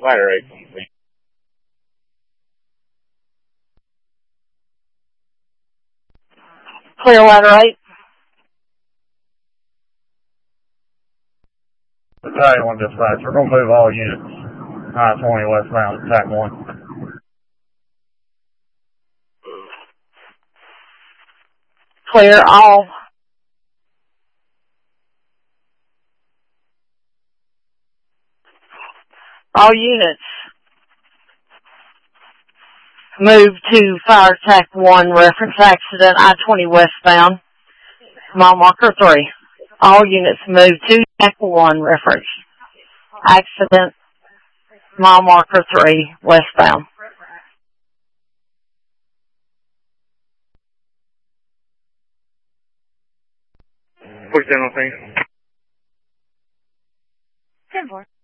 Ladder 8. Clear ladder 8. Battalion 1 dispatch. We're going to move all units. I-20 westbound, attack 1. Clear all. All units. Move to fire attack 1, reference accident, I-20 westbound. Mile marker 3. All units move to attack 1, reference accident, mile marker 3, westbound. Push down on things. 10-4.